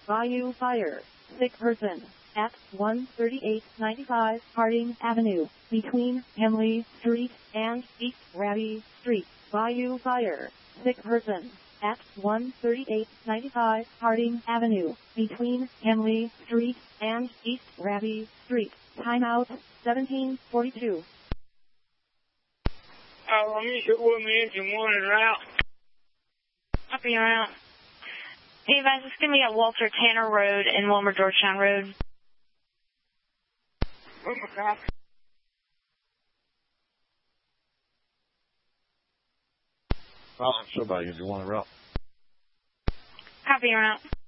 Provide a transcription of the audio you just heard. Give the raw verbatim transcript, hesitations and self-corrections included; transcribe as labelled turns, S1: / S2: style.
S1: Bayou Fire. Sick person. At one thirty-eight ninety-five Harding Avenue, between Henley Street and East Raby Street. Bayou Fire. Sick person. At one thirty-eight ninety-five Harding Avenue, between Henley Street and East Raby Street. Timeout seventeen forty-two.
S2: Uh, let me get with me into morning route.
S3: Copy your route. Hey, guys, it's going to be at Walter Tanner Road and Wilmer Georgetown Road.
S2: Okay.
S4: Oh, I'm sure about you. Do you want to route?
S3: Copy your route.